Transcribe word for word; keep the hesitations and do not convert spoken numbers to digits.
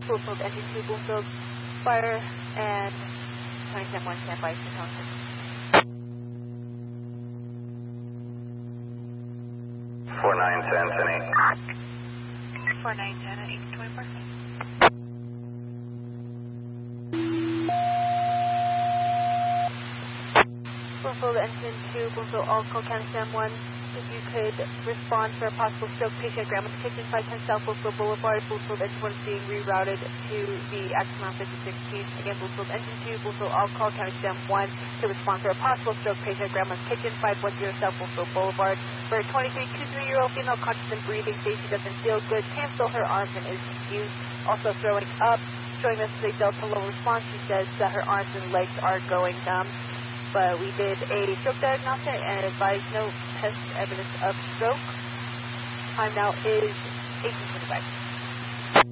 Bloomfield engine two, Bloomfield fire, and twenty-seven one standby for Thompson. four nine ten, ten eight. four nine ten at eight twenty-four. Bloomfield engine two, Bloomfield all-call Canistan one. If you could respond for a possible stroke patient at Grandma's Kitchen, five ten South Bloomfield Boulevard. Bloomfield engine one is being rerouted to the Axon fifty sixteen. Again, Bloomfield engine two, Bloomfield all-call Canistan one to respond for a possible stroke patient at Grandma's Kitchen, five one zero South Bloomfield Boulevard. For a twenty-three, twenty-three-year-old female conscious and breathing, Stacy doesn't feel good, can't feel her arms and is confused. Also throwing up, showing this is a Delta low response. She says that her arms and legs are going numb. But we did a stroke diagnostic and advised no test evidence of stroke. Time now is eighteen twenty-five.